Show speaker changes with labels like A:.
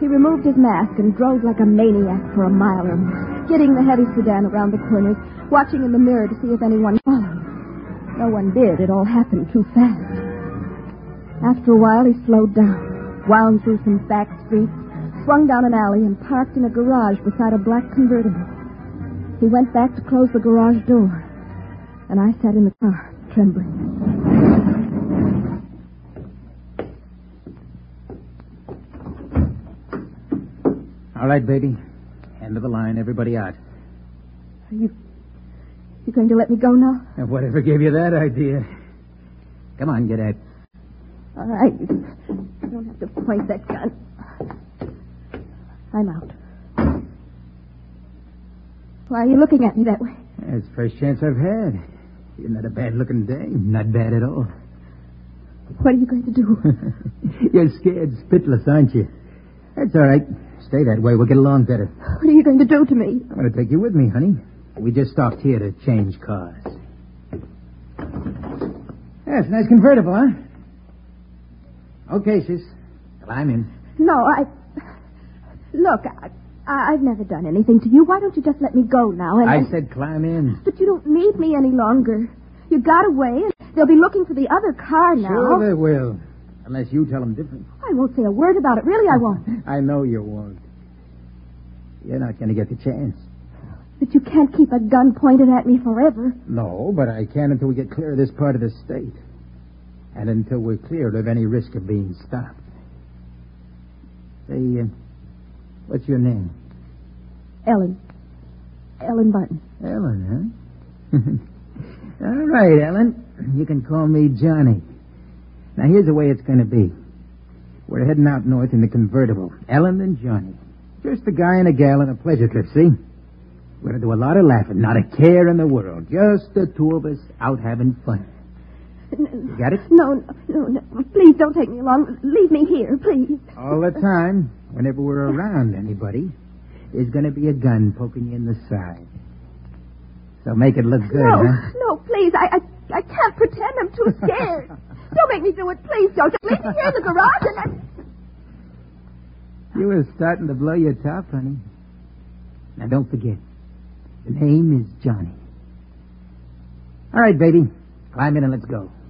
A: He removed his mask and drove like a maniac for a mile or more, skidding the heavy sedan around the corners, watching in the mirror to see if anyone followed. No one did. It all happened too fast. After a while, he slowed down, wound through some back streets, swung down an alley, and parked in a garage beside a black convertible. He went back to close the garage door, and I sat in the car, trembling.
B: All right, baby. End of the line. Everybody out.
A: Are you going to let me go now?
B: And whatever gave you that idea? Come on, get out.
A: All right. You don't have to point that gun. I'm out. Why are you looking at me that way?
B: It's the first chance I've had. You're not a bad-looking dame. Not bad at all.
A: What are you going to do?
B: You're scared spitless, aren't you? That's all right. Stay that way. We'll get along better.
A: What are you going to do to me?
B: I'm going to take you with me, honey. We just stopped here to change cars. Yeah, it's a nice convertible, huh? Okay, sis. Climb in.
A: No, Look, I've never done anything to you. Why don't you just let me go now?
B: I said climb in.
A: But you don't need me any longer. You got away, and they'll be looking for the other car now.
B: Sure they will. Unless you tell them different.
A: I won't say a word about it. Really, I won't.
B: I know you won't. You're not going to get the chance.
A: But you can't keep a gun pointed at me forever.
B: No, but I can until we get clear of this part of the state. And until we're cleared of any risk of being stopped. Say, what's your name?
A: Ellen Barton.
B: Ellen, huh? All right, Ellen. You can call me Johnny. Now, here's the way it's going to be. We're heading out north in the convertible. Ellen and Johnny. Just a guy and a gal on a pleasure trip, see? We're going to do a lot of laughing. Not a care in the world. Just the two of us out having fun. You got it?
A: No. Please don't take me along. Leave me here, please.
B: All the time, whenever we're around anybody, there's going to be a gun poking you in the side. So make it look good, huh?
A: No, please. I can't pretend I'm too scared. Don't make me do it, please, Joe. Just leave me here in the garage and
B: You were starting to blow your top, honey. Now, don't forget. The name is Johnny. All right, baby. Climb in and let's go.